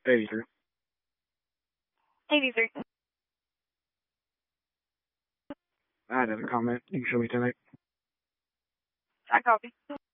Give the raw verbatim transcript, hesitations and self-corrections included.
eighty-three. eighty-three. I had a comment. You can show me tonight. I copy.